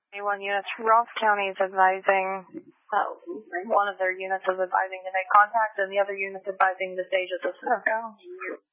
21 units. Ross County is advising, one of their units is advising to make contact, and the other unit's advising to stay just a second.